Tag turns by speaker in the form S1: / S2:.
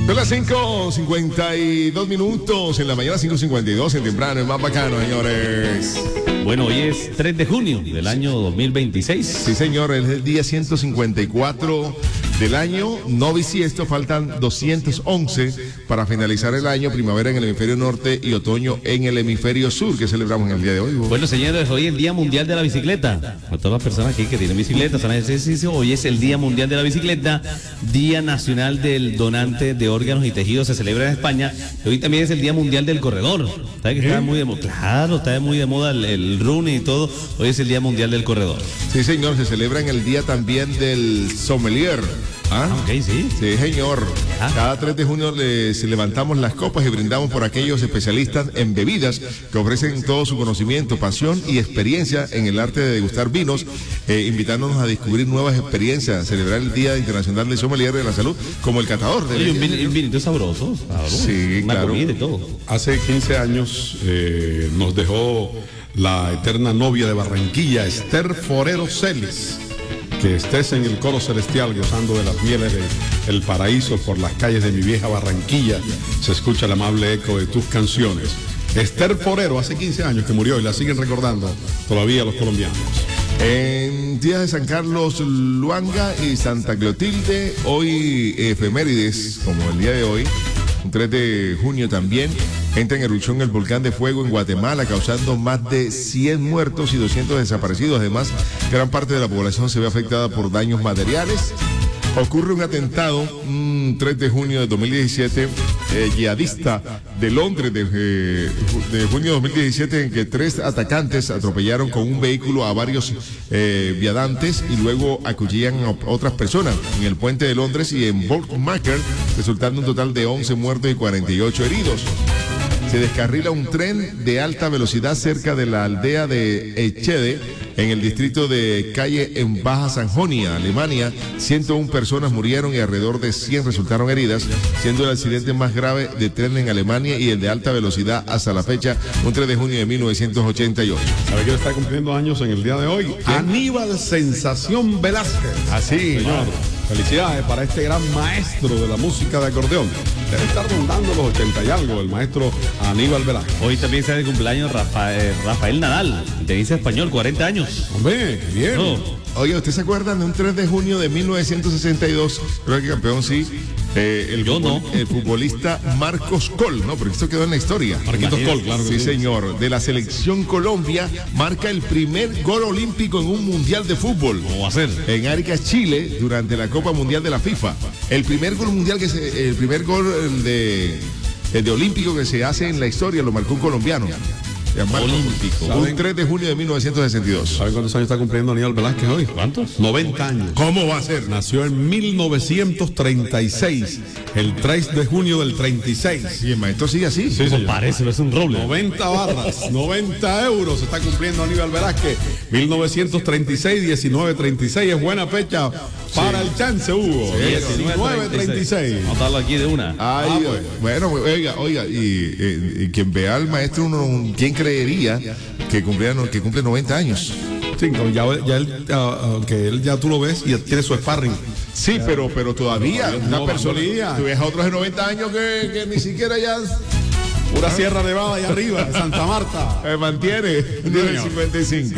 S1: Son las 5:52 minutos en la mañana, 5:52 en temprano, es más bacano, señores.
S2: Bueno, hoy es 3 de junio del año 2026.
S1: Sí, señor, es el día 154 del año. No bisiesto, faltan 211 para finalizar el año. Primavera en el hemisferio norte y otoño en el hemisferio sur, que celebramos en el día de hoy.
S2: Bueno, señores, hoy es el Día Mundial de la Bicicleta. A todas las personas aquí que tienen bicicleta, están en ejercicio, hoy es el Día Mundial de la Bicicleta, Día Nacional del Donante de Órganos y Tejidos, se celebra en España. Hoy también es el Día Mundial del Corredor. ¿Sabe que está muy de moda? Claro, está muy de moda el running y todo. Hoy es el Día Mundial del Corredor.
S1: Sí, señor, se celebra en el día también del sommelier.
S2: Ok, sí.
S1: Sí, señor. Cada 3 de junio levantamos las copas y brindamos por aquellos especialistas en bebidas que ofrecen todo su conocimiento, pasión y experiencia en el arte de degustar vinos, invitándonos a descubrir nuevas experiencias, celebrar el Día Internacional del Sommelier de la Salud como el catador.
S2: Oye, un vinito sabroso.
S1: Sí,
S2: una
S1: claro.
S2: comida y todo.
S3: Hace 15 años nos dejó la eterna novia de Barranquilla, Esther Forero Celis. Que estés en el coro celestial gozando de las mieles del paraíso por las calles de mi vieja Barranquilla. Se escucha el amable eco de tus canciones. Esther Forero, hace 15 años que murió y la siguen recordando todavía los colombianos.
S1: En días de San Carlos Luanga y Santa Clotilde, hoy efemérides, como el día de hoy, un 3 de junio también, entra en erupción el volcán de fuego en Guatemala, causando más de 100 muertos y 200 desaparecidos. Además, gran parte de la población se ve afectada por daños materiales. Ocurre un atentado, 3 de junio de 2017, yihadista de Londres, de junio de 2017, en que 3 atacantes atropellaron con un vehículo a varios viandantes y luego acuchillan a otras personas en el puente de Londres y en Bournemouth, resultando un total de 11 muertos y 48 heridos. Se descarrila un tren de alta velocidad cerca de la aldea de Echede, en el distrito de Calle en Baja Sajonia, Alemania. 101 personas murieron y alrededor de 100 resultaron heridas, siendo el accidente más grave de tren en Alemania y el de alta velocidad hasta la fecha, un 3 de junio de 1988.
S3: ¿Sabe quién está cumpliendo años en el día de hoy? ¿Quién? Aníbal Sensación Velázquez.
S1: Así,
S3: señor. Felicidades para este gran maestro de la música de acordeón. Debe estar rondando los 80 y algo, el maestro Aníbal Velázquez.
S2: Hoy también está de cumpleaños Rafael Nadal, tenista español, 40 años.
S3: Hombre, qué bien.
S1: Oye, ¿usted se acuerdan de un 3 de junio de 1962? Creo que campeón sí. El futbolista Marcos Coll, ¿no? Porque esto quedó en la historia.
S3: Marquitos Coll, claro.
S1: Sí, señor. De la selección Colombia, marca el primer gol olímpico en un mundial de fútbol.
S2: ¿Cómo va a ser?
S1: En Arica, Chile, durante la Copa Mundial de la FIFA. El primer gol mundial el primer gol de olímpico que se hace en la historia lo marcó un colombiano.
S2: Olímpico.
S1: Un 3 de junio de 1962.
S3: ¿Saben cuántos años está cumpliendo Aníbal Velázquez hoy?
S2: ¿Cuántos?
S3: 90 años.
S1: ¿Cómo va a ser?
S3: Nació en 1936, el 3 de junio del 36.
S1: Y el maestro sigue así.
S3: Sí, señor.
S2: Parece, es un roble.
S3: 90 barras, 90 euros está cumpliendo Aníbal Velázquez. 1936, 1936 es buena fecha para el chance, Hugo. 1936.
S2: Vamos a darlo aquí de una.
S1: Ay, bueno, oiga, y quien vea al maestro, ¿quién creería que cumple 90 años?
S3: Sí, ya él, que él ya tú lo ves y tiene su sparring.
S1: Sí, pero todavía una persona,
S3: todavía.
S1: tú ves a otros de 90 años que ni siquiera ya
S3: Pura Sierra Nevada allá arriba, Santa Marta.
S1: mantiene, tiene 55.